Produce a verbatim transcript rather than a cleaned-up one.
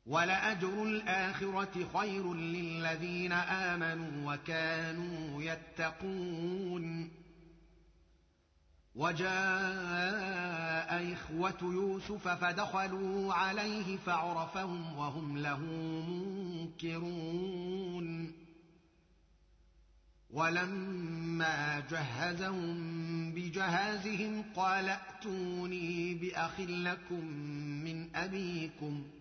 وَلَأَجْرُ الْآخِرَةِ خَيْرٌ لِّلَّذِينَ آمَنُوا وَكَانُوا يَتَّقُونَ وَجَاءَ إِخْوَةُ يُوسُفَ فَدَخَلُوا عَلَيْهِ فَعَرَفَهُمْ وَهُمْ لَهُ مُنكِرُونَ وَلَمَّا جَهَّزَهُم بِجَهَازِهِمْ قَالَ ائْتُونِي بِأَخٍ لَّكُم مِّنْ أَبِيكُمْ